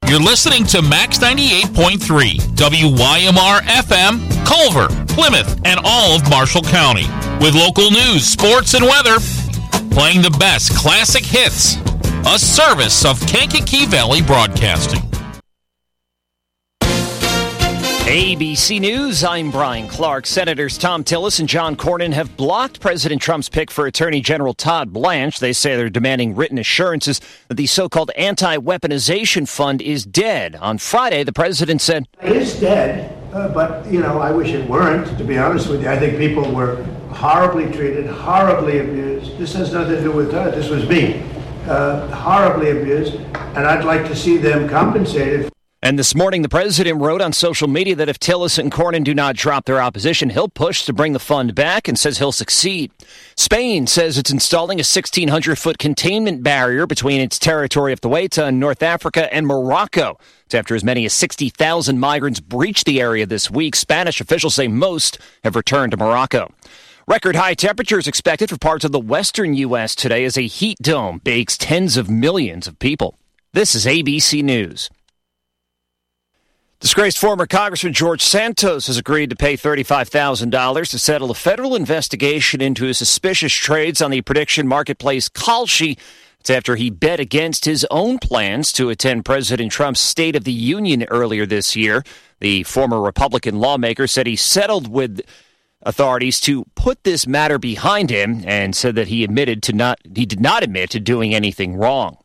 You're listening to Max 98.3, WYMR FM, Culver, Plymouth, and all of Marshall County. With local news, sports, and weather, playing the best classic hits. A service of Kankakee Valley Broadcasting. ABC News, I'm Brian Clark. Senators Tom Tillis and John Cornyn have blocked President Trump's pick for Attorney General Todd Blanche. They say they're demanding written assurances that the so-called anti-weaponization fund is dead. On Friday, the president said, "It is dead, but, I wish it weren't, to be honest with you. I think people were horribly treated, horribly abused. This has nothing to do with Todd. This was me. Horribly abused, and I'd like to see them compensated." And this morning, the president wrote on social media that if Tillis and Cornyn do not drop their opposition, he'll push to bring the fund back and says he'll succeed. Spain says it's installing a 1,600-foot containment barrier between its territory of Ceuta in North Africa and Morocco. It's after as many as 60,000 migrants breached the area this week. Spanish officials say most have returned to Morocco. Record high temperatures expected for parts of the western U.S. today as a heat dome bakes tens of millions of people. This is ABC News. Disgraced former Congressman George Santos has agreed to pay $35,000 to settle a federal investigation into his suspicious trades on the prediction marketplace Kalshi. It's after he bet against his own plans to attend President Trump's State of the Union earlier this year. The former Republican lawmaker said he settled with authorities to put this matter behind him and said that he did not admit to doing anything wrong.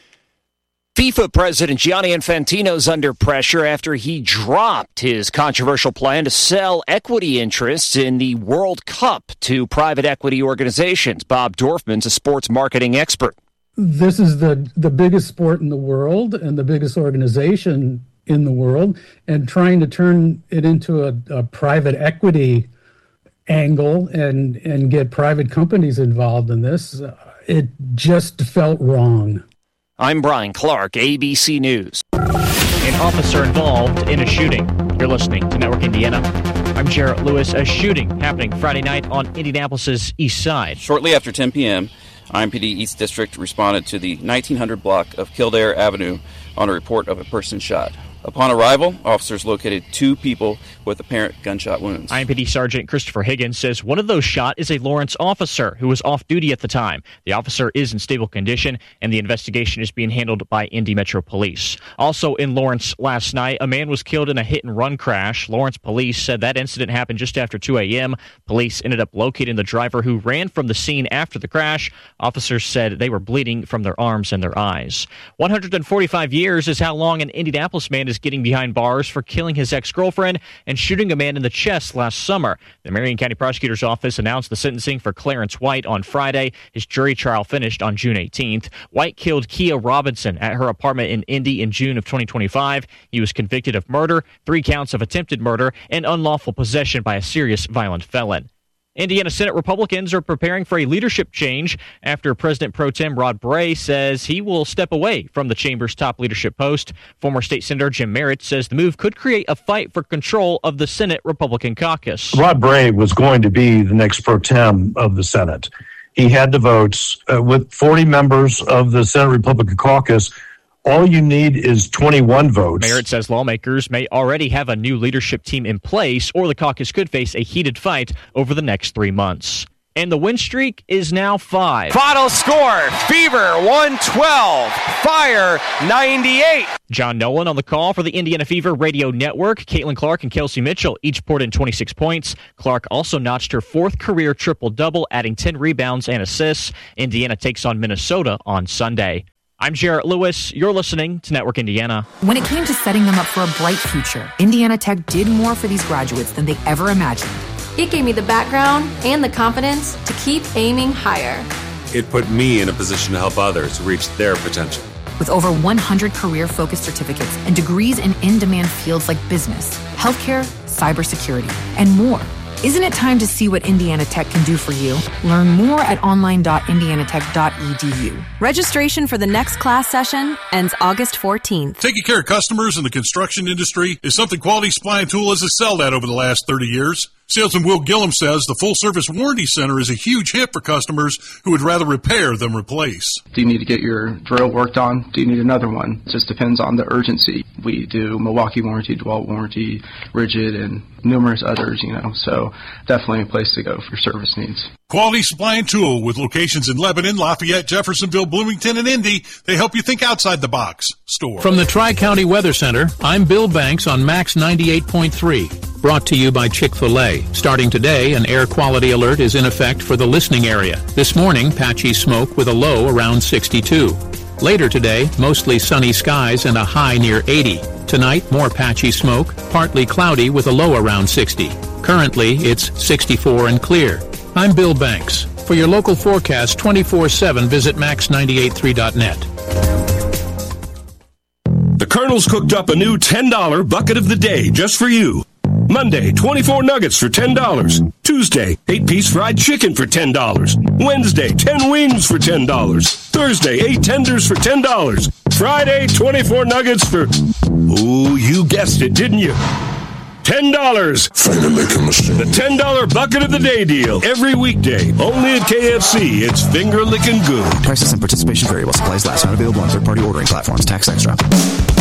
FIFA President Gianni Infantino is under pressure after he dropped his controversial plan to sell equity interests in the World Cup to private equity organizations. Bob Dorfman's a sports marketing expert. This is the biggest sport in the world and the biggest organization in the world, and trying to turn it into a private equity angle and get private companies involved in this, it just felt wrong. I'm Brian Clark, ABC News. An officer involved in a shooting. You're listening to Network Indiana. I'm Jarrett Lewis. A shooting happening Friday night on Indianapolis's east side. Shortly after 10 p.m., IMPD East District responded to the 1900 block of Kildare Avenue on a report of a person shot. Upon arrival, officers located 2 people with apparent gunshot wounds. IMPD Sergeant Christopher Higgins says one of those shot is a Lawrence officer who was off duty at the time. The officer is in stable condition, and the investigation is being handled by Indy Metro Police. Also in Lawrence last night, a man was killed in a hit-and-run crash. Lawrence police said that incident happened just after 2 a.m. Police ended up locating the driver who ran from the scene after the crash. Officers said they were bleeding from their arms and their eyes. 145 years is how long an Indianapolis man is getting behind bars for killing his ex-girlfriend and shooting a man in the chest last summer. The Marion County Prosecutor's Office announced the sentencing for Clarence White on Friday. His jury trial finished on June 18th. White killed Kia Robinson at her apartment in Indy in June of 2025. He was convicted of murder, 3 counts of attempted murder, and unlawful possession by a serious violent felon. Indiana Senate Republicans are preparing for a leadership change after President Pro Tem Rod Bray says he will step away from the chamber's top leadership post. Former State Senator Jim Merritt says the move could create a fight for control of the Senate Republican caucus. Rod Bray was going to be the next Pro Tem of the Senate. He had the votes. With 40 members of the Senate Republican caucus, all you need is 21 votes. Merritt says lawmakers may already have a new leadership team in place, or the caucus could face a heated fight over the next 3 months. And the win streak is now 5. Final score, Fever 112, Fire 98. John Nolan on the call for the Indiana Fever Radio Network. Caitlin Clark and Kelsey Mitchell each poured in 26 points. Clark also notched her 4th career triple-double, adding 10 rebounds and assists. Indiana takes on Minnesota on Sunday. I'm Jarrett Lewis. You're listening to Network Indiana. When it came to setting them up for a bright future, Indiana Tech did more for these graduates than they ever imagined. It gave me the background and the confidence to keep aiming higher. It put me in a position to help others reach their potential. With over 100 career-focused certificates and degrees in in-demand fields like business, healthcare, cybersecurity, and more. Isn't it time to see what Indiana Tech can do for you? Learn more at online.indianatech.edu. Registration for the next class session ends August 14th. Taking care of customers in the construction industry is something Quality Supply and Tool has excelled at over the last 30 years. Salesman Will Gillum says the full-service warranty center is a huge hit for customers who would rather repair than replace. Do you need to get your drill worked on? Do you need another one? It just depends on the urgency. We do Milwaukee warranty, DeWalt warranty, Rigid, and numerous others, so definitely a place to go for service needs. Quality Supply and Tool with locations in Lebanon, Lafayette, Jeffersonville, Bloomington, and Indy. They help you think outside the box. Store. From the Tri-County Weather Center, I'm Bill Banks on Max 98.3. Brought to you by Chick-fil-A. Starting today, an air quality alert is in effect for the listening area. This morning, patchy smoke with a low around 62. Later today, mostly sunny skies and a high near 80. Tonight, more patchy smoke, partly cloudy with a low around 60. Currently, it's 64 and clear. I'm Bill Banks. For your local forecast 24/7, visit max983.net. The Colonel's cooked up a new $10 bucket of the day just for you. Monday, 24 nuggets for $10. Tuesday, 8-piece fried chicken for $10. Wednesday, 10 wings for $10. Thursday, 8 tenders for $10. Friday, 24 nuggets for... Ooh, you guessed it, didn't you? $10. The $10 bucket of the day deal. Every weekday. Only at KFC. It's finger-licking good. Prices and participation variable. Supplies last. Not available on third-party ordering platforms. Tax extra.